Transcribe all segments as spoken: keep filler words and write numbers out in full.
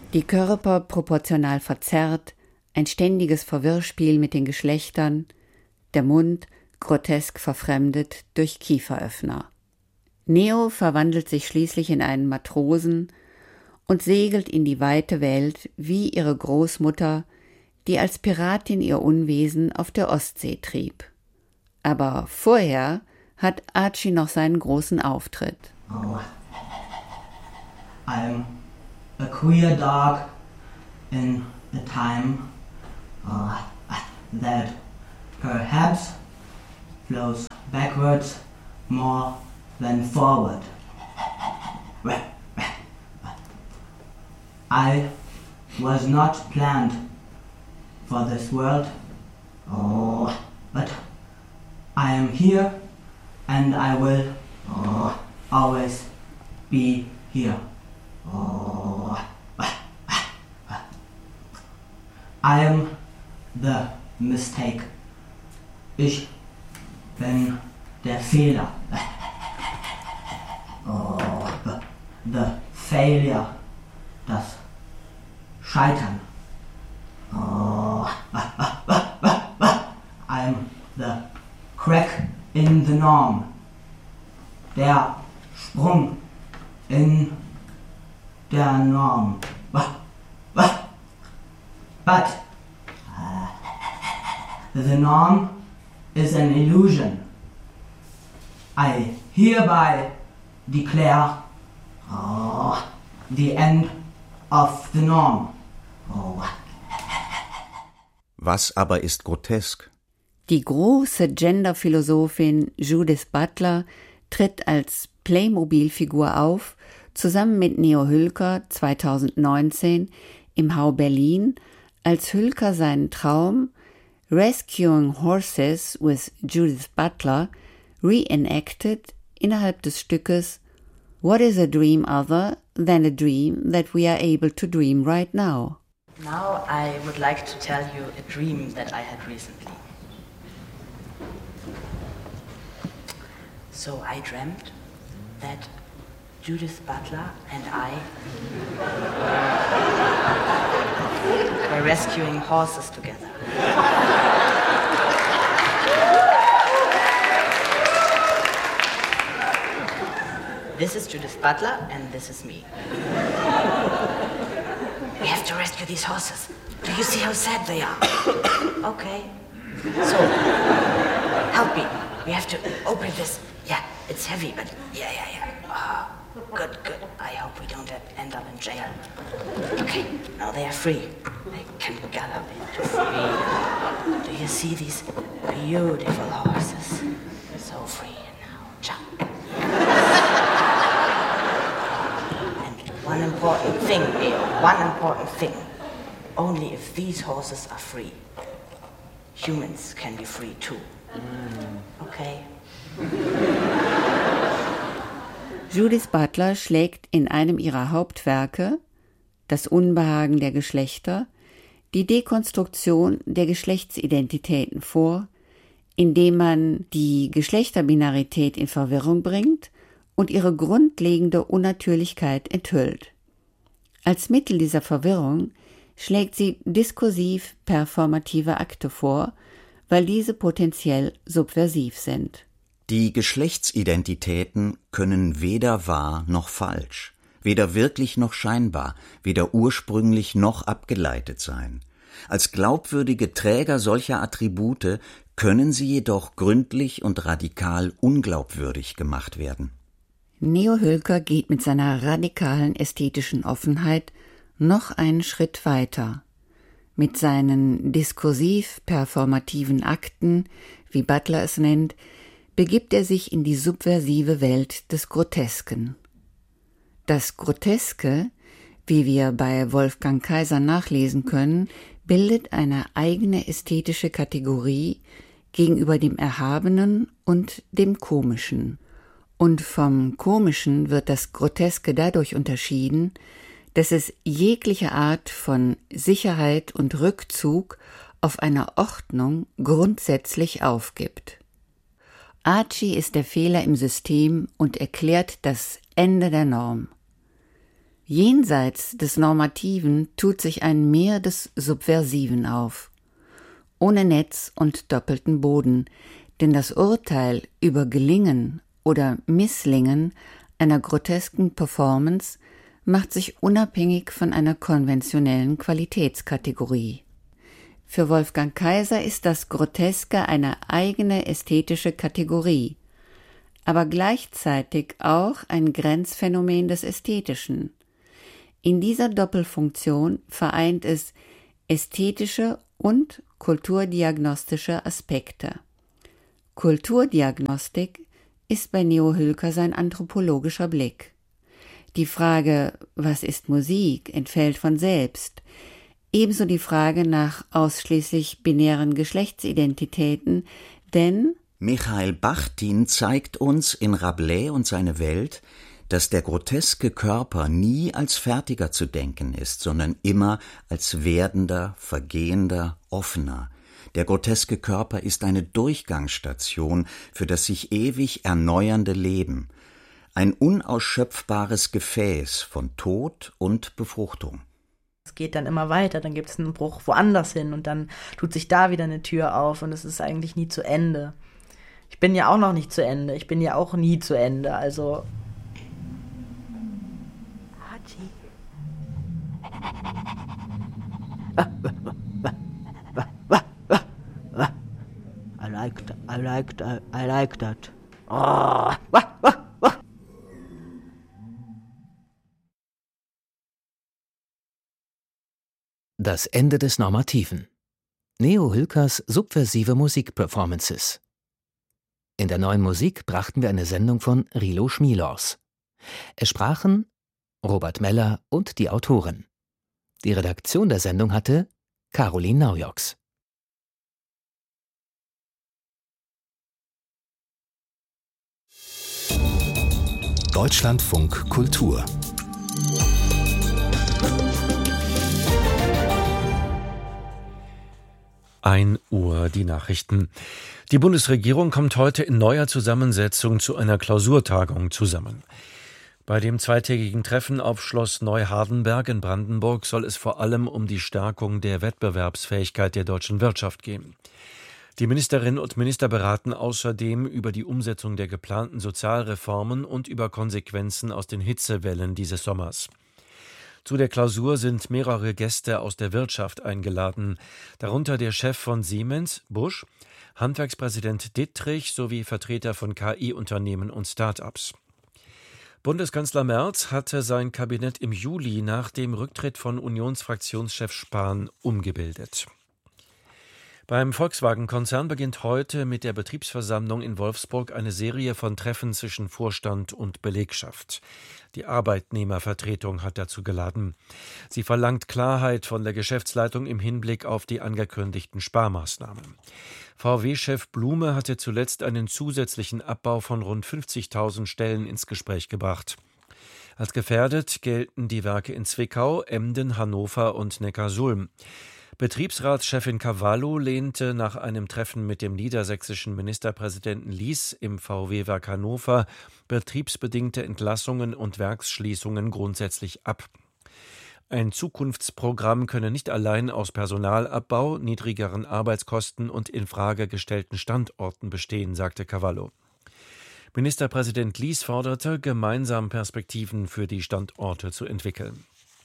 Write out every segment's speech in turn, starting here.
Die Körper proportional verzerrt, ein ständiges Verwirrspiel mit den Geschlechtern, der Mund grotesk verfremdet durch Kieferöffner. Neo verwandelt sich schließlich in einen Matrosen und segelt in die weite Welt wie ihre Großmutter, die als Piratin ihr Unwesen auf der Ostsee trieb. Aber vorher hat Archie noch seinen großen Auftritt. Oh. I'm a queer dog in a time uh, that perhaps flows backwards more than forward. I was not planned for this world, oh, but I am here and I will oh, always be here. Oh. I am the mistake. Ich bin der Fehler. Oh. The failure. Das Scheitern. Oh. I'm the crack in the norm. Der Sprung in der Norm. But uh, the norm is an illusion. I hereby declare oh, the end of the norm. Oh. Was aber ist grotesk? Die große Genderphilosophin Judith Butler tritt als Playmobil-Figur auf, zusammen mit Neo Hülker zweitausendneunzehn im Hau Berlin, als Hülker seinen Traum Rescuing Horses with Judith Butler reenacted innerhalb des Stückes What is a dream other than a dream that we are able to dream right now? Now I would like to tell you a dream that I had recently. So I dreamt that Judith Butler and I were rescuing horses together. This is Judith Butler and this is me. We have to rescue these horses. Do you see how sad they are? Okay. So, help me. We have to open this. Yeah, it's heavy, but yeah, yeah, yeah. Oh, good, good. I hope we don't end up in jail. Okay, now they are free. They can gallop into freedom. Do you see these beautiful horses? So free now. Jump. And one important thing, Leo, one important thing. Only if these horses are free, humans can be free too. Okay? Judith Butler schlägt in einem ihrer Hauptwerke, Das Unbehagen der Geschlechter, die Dekonstruktion der Geschlechtsidentitäten vor, indem man die Geschlechterbinarität in Verwirrung bringt und ihre grundlegende Unnatürlichkeit enthüllt. Als Mittel dieser Verwirrung schlägt sie diskursiv performative Akte vor, weil diese potenziell subversiv sind. Die Geschlechtsidentitäten können weder wahr noch falsch, weder wirklich noch scheinbar, weder ursprünglich noch abgeleitet sein. Als glaubwürdige Träger solcher Attribute können sie jedoch gründlich und radikal unglaubwürdig gemacht werden. Neo Hülker geht mit seiner radikalen ästhetischen Offenheit noch einen Schritt weiter. Mit seinen diskursiv-performativen Akten, wie Butler es nennt, begibt er sich in die subversive Welt des Grotesken. Das Groteske, wie wir bei Wolfgang Kaiser nachlesen können, bildet eine eigene ästhetische Kategorie gegenüber dem Erhabenen und dem Komischen. Und vom Komischen wird das Groteske dadurch unterschieden, dass es jegliche Art von Sicherheit und Rückzug auf einer Ordnung grundsätzlich aufgibt. Archie ist der Fehler im System und erklärt das Ende der Norm. Jenseits des Normativen tut sich ein Meer des Subversiven auf. Ohne Netz und doppelten Boden, denn das Urteil über Gelingen oder Misslingen einer grotesken Performance macht sich unabhängig von einer konventionellen Qualitätskategorie. Für Wolfgang Kaiser ist das Groteske eine eigene ästhetische Kategorie, aber gleichzeitig auch ein Grenzphänomen des Ästhetischen. In dieser Doppelfunktion vereint es ästhetische und kulturdiagnostische Aspekte. Kulturdiagnostik ist bei Neo Hülker sein anthropologischer Blick. Die Frage, was ist Musik, entfällt von selbst. Ebenso die Frage nach ausschließlich binären Geschlechtsidentitäten, denn Michael Bachtin zeigt uns in Rabelais und seine Welt, dass der groteske Körper nie als fertiger zu denken ist, sondern immer als werdender, vergehender, offener. Der groteske Körper ist eine Durchgangsstation für das sich ewig erneuernde Leben, ein unausschöpfbares Gefäß von Tod und Befruchtung. Es geht dann immer weiter, dann gibt es einen Bruch woanders hin und dann tut sich da wieder eine Tür auf und es ist eigentlich nie zu Ende. Ich bin ja auch noch nicht zu Ende, ich bin ja auch nie zu Ende, also... I like that, I like that, I like that. Das Ende des Normativen. Neo Hülkers subversive Musikperformances. In der Neuen Musik brachten wir eine Sendung von Rilo Schmielors. Es sprachen Robert Meller und die Autoren. Die Redaktion der Sendung hatte Caroline Naujoks. Deutschlandfunk Kultur. ein Uhr die Nachrichten. Die Bundesregierung kommt heute in neuer Zusammensetzung zu einer Klausurtagung zusammen. Bei dem zweitägigen Treffen auf Schloss Neuhardenberg in Brandenburg soll es vor allem um die Stärkung der Wettbewerbsfähigkeit der deutschen Wirtschaft gehen. Die Ministerinnen und Minister beraten außerdem über die Umsetzung der geplanten Sozialreformen und über Konsequenzen aus den Hitzewellen dieses Sommers. Zu der Klausur sind mehrere Gäste aus der Wirtschaft eingeladen, darunter der Chef von Siemens, Busch, Handwerkspräsident Dittrich sowie Vertreter von K I-Unternehmen und Start-ups. Bundeskanzler Merz hatte sein Kabinett im Juli nach dem Rücktritt von Unionsfraktionschef Spahn umgebildet. Beim Volkswagen-Konzern beginnt heute mit der Betriebsversammlung in Wolfsburg eine Serie von Treffen zwischen Vorstand und Belegschaft. Die Arbeitnehmervertretung hat dazu geladen. Sie verlangt Klarheit von der Geschäftsleitung im Hinblick auf die angekündigten Sparmaßnahmen. V W-Chef Blume hatte zuletzt einen zusätzlichen Abbau von rund fünfzigtausend Stellen ins Gespräch gebracht. Als gefährdet gelten die Werke in Zwickau, Emden, Hannover und Neckarsulm. Betriebsratschefin Cavallo lehnte nach einem Treffen mit dem niedersächsischen Ministerpräsidenten Lies im V W-Werk Hannover betriebsbedingte Entlassungen und Werksschließungen grundsätzlich ab. Ein Zukunftsprogramm könne nicht allein aus Personalabbau, niedrigeren Arbeitskosten und in Frage gestellten Standorten bestehen, sagte Cavallo. Ministerpräsident Lies forderte, gemeinsam Perspektiven für die Standorte zu entwickeln.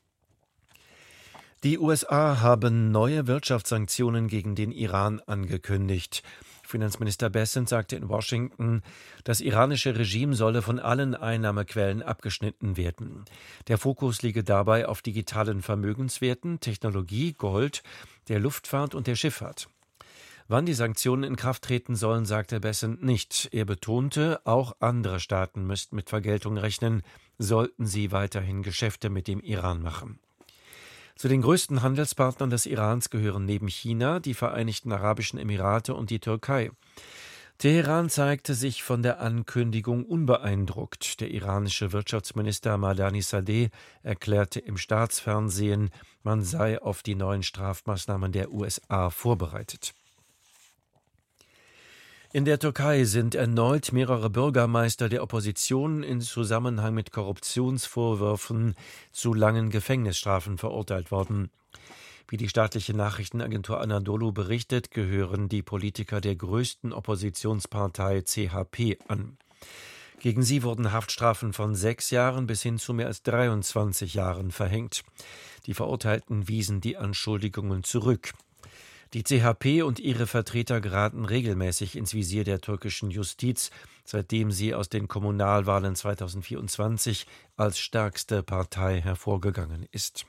Die U S A haben neue Wirtschaftssanktionen gegen den Iran angekündigt. Finanzminister Bessent sagte in Washington, das iranische Regime solle von allen Einnahmequellen abgeschnitten werden. Der Fokus liege dabei auf digitalen Vermögenswerten, Technologie, Gold, der Luftfahrt und der Schifffahrt. Wann die Sanktionen in Kraft treten sollen, sagte Bessent nicht. Er betonte, auch andere Staaten müssten mit Vergeltung rechnen, sollten sie weiterhin Geschäfte mit dem Iran machen. Zu den größten Handelspartnern des Irans gehören neben China die Vereinigten Arabischen Emirate und die Türkei. Teheran zeigte sich von der Ankündigung unbeeindruckt. Der iranische Wirtschaftsminister Madani Sadeh erklärte im Staatsfernsehen, man sei auf die neuen Strafmaßnahmen der U S A vorbereitet. In der Türkei sind erneut mehrere Bürgermeister der Opposition in Zusammenhang mit Korruptionsvorwürfen zu langen Gefängnisstrafen verurteilt worden. Wie die staatliche Nachrichtenagentur Anadolu berichtet, gehören die Politiker der größten Oppositionspartei C H P an. Gegen sie wurden Haftstrafen von sechs Jahren bis hin zu mehr als dreiundzwanzig Jahren verhängt. Die Verurteilten wiesen die Anschuldigungen zurück. Die C H P und ihre Vertreter geraten regelmäßig ins Visier der türkischen Justiz, seitdem sie aus den Kommunalwahlen zweitausendvierundzwanzig als stärkste Partei hervorgegangen ist.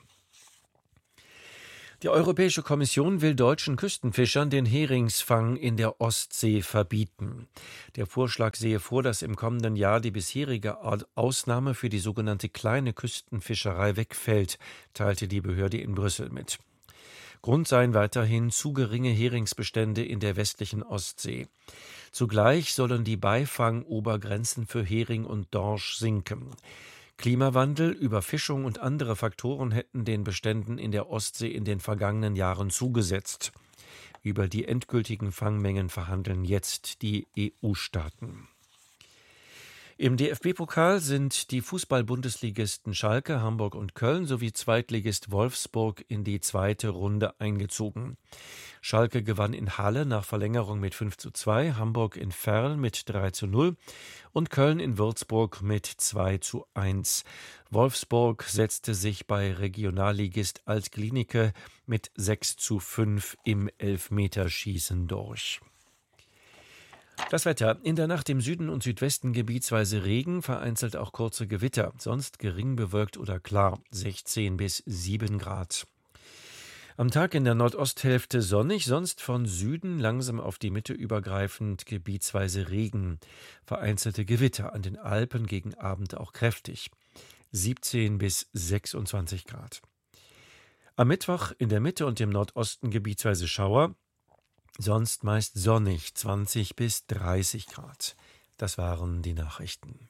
Die Europäische Kommission will deutschen Küstenfischern den Heringsfang in der Ostsee verbieten. Der Vorschlag sehe vor, dass im kommenden Jahr die bisherige Ausnahme für die sogenannte kleine Küstenfischerei wegfällt, teilte die Behörde in Brüssel mit. Grund seien weiterhin zu geringe Heringsbestände in der westlichen Ostsee. Zugleich sollen die Beifangobergrenzen für Hering und Dorsch sinken. Klimawandel, Überfischung und andere Faktoren hätten den Beständen in der Ostsee in den vergangenen Jahren zugesetzt. Über die endgültigen Fangmengen verhandeln jetzt die E U-Staaten. Im D F B-Pokal sind die Fußball-Bundesligisten Schalke, Hamburg und Köln sowie Zweitligist Wolfsburg in die zweite Runde eingezogen. Schalke gewann in Halle nach Verlängerung mit fünf zu zwei, Hamburg in Verl mit drei zu null und Köln in Würzburg mit zwei zu eins. Wolfsburg setzte sich bei Regionalligist Alt-Glienicke mit sechs zu fünf im Elfmeterschießen durch. Das Wetter. In der Nacht im Süden und Südwesten gebietsweise Regen, vereinzelt auch kurze Gewitter, sonst gering bewölkt oder klar, sechzehn bis sieben Grad. Am Tag in der Nordosthälfte sonnig, sonst von Süden langsam auf die Mitte übergreifend gebietsweise Regen, vereinzelte Gewitter, an den Alpen gegen Abend auch kräftig, siebzehn bis sechsundzwanzig Grad. Am Mittwoch in der Mitte und im Nordosten gebietsweise Schauer, sonst meist sonnig, zwanzig bis dreißig Grad. Das waren die Nachrichten.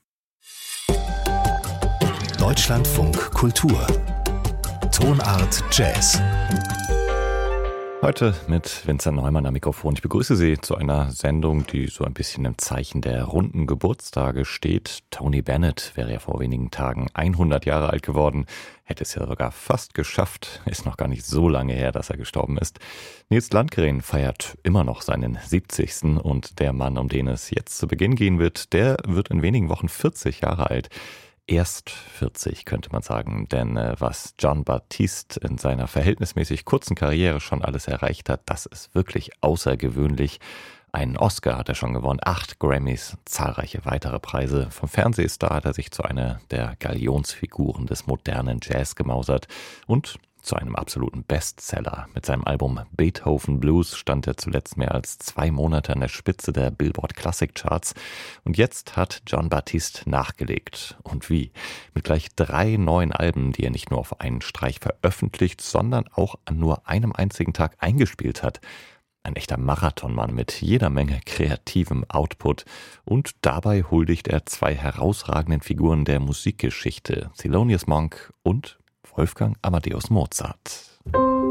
Deutschlandfunk Kultur. Tonart Jazz. Heute mit Vincent Neumann am Mikrofon. Ich begrüße Sie zu einer Sendung, die so ein bisschen im Zeichen der runden Geburtstage steht. Tony Bennett wäre ja vor wenigen Tagen hundert Jahre alt geworden, hätte es ja sogar fast geschafft. Ist noch gar nicht so lange her, dass er gestorben ist. Nils Landgren feiert immer noch seinen siebzigsten und der Mann, um den es jetzt zu Beginn gehen wird, der wird in wenigen Wochen vierzig Jahre alt. Erst vierzig, könnte man sagen, denn äh, was Jon Batiste in seiner verhältnismäßig kurzen Karriere schon alles erreicht hat, das ist wirklich außergewöhnlich. Einen Oscar hat er schon gewonnen, acht Grammys, zahlreiche weitere Preise. Vom Fernsehstar hat er sich zu einer der Galionsfiguren des modernen Jazz gemausert und zu einem absoluten Bestseller. Mit seinem Album Beethoven Blues stand er zuletzt mehr als zwei Monate an der Spitze der Billboard Classic Charts. Und jetzt hat Jon Batiste nachgelegt. Und wie? Mit gleich drei neuen Alben, die er nicht nur auf einen Streich veröffentlicht, sondern auch an nur einem einzigen Tag eingespielt hat. Ein echter Marathonmann mit jeder Menge kreativem Output. Und dabei huldigt er zwei herausragenden Figuren der Musikgeschichte, Thelonious Monk und Wolfgang Amadeus Mozart.